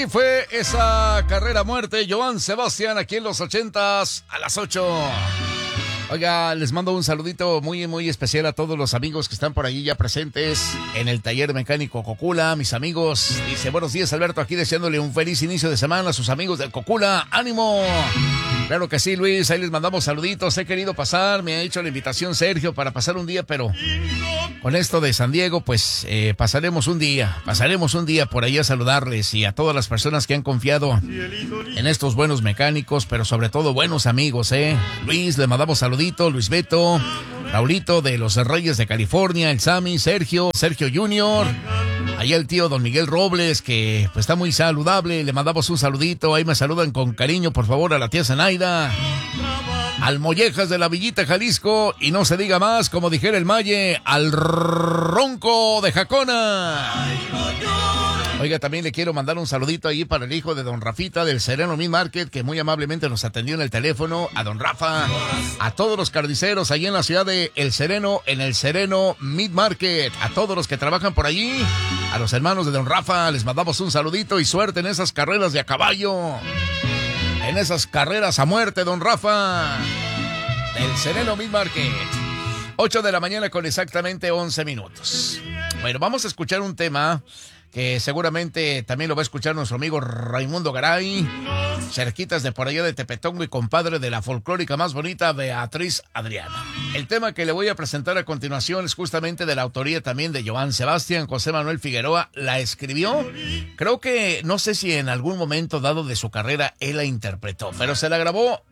Y fue esa carrera a muerte, Joan Sebastián, aquí en los 80s a las 8. Oiga, les mando un saludito muy, muy especial a todos los amigos que están por ahí ya presentes en el taller mecánico Cocula, mis amigos. Dice, buenos días, Alberto, aquí deseándole un feliz inicio de semana a sus amigos del Cocula. ¡Ánimo! Claro que sí, Luis, ahí les mandamos saluditos. He querido pasar, me ha hecho la invitación Sergio para pasar un día, pero con esto de San Diego, pues pasaremos un día por ahí a saludarles y a todas las personas que han confiado en estos buenos mecánicos, pero sobre todo buenos amigos, Luis, le mandamos saluditos. Luis Beto, Raulito de los Reyes de California, el Sammy, Sergio Junior, allá el tío Don Miguel Robles, que pues está muy saludable, le mandamos un saludito, ahí me saludan con cariño, por favor, a la tía Zenaida, al Mollejas de la Villita, Jalisco, y no se diga más, como dijera el Maye, al Ronco de Jacona. Oiga, también le quiero mandar un saludito ahí para el hijo de don Rafita del Sereno Meat Market, que muy amablemente nos atendió en el teléfono, a don Rafa, a todos los carniceros ahí en la ciudad de El Sereno, en el Sereno Meat Market, a todos los que trabajan por allí, a los hermanos de don Rafa, les mandamos un saludito y suerte en esas carreras de a caballo, en esas carreras a muerte, don Rafa, del Sereno Meat Market. 8 de la mañana con exactamente 11 minutos. Bueno, vamos a escuchar un tema que seguramente también lo va a escuchar nuestro amigo Raimundo Garay, cerquitas de por allá de Tepetongo y compadre de la folclórica más bonita, Beatriz Adriana. El tema que le voy a presentar a continuación es justamente de la autoría también de Joan Sebastián. José Manuel Figueroa la escribió. Creo que, no sé si en algún momento dado de su carrera él la interpretó, pero se la grabó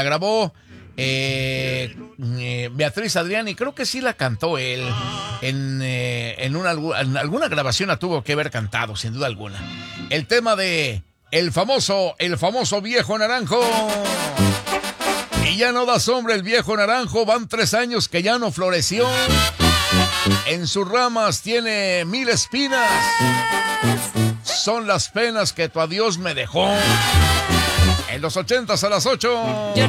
Beatriz Adrián, y creo que sí la cantó él en alguna grabación, la tuvo que haber cantado sin duda alguna. El tema de el famoso viejo naranjo. Y ya no da sombra el viejo naranjo, van 3 años que ya no floreció, en sus ramas tiene 1000 espinas, son las penas que tu adiós me dejó. En los 80s a las 8.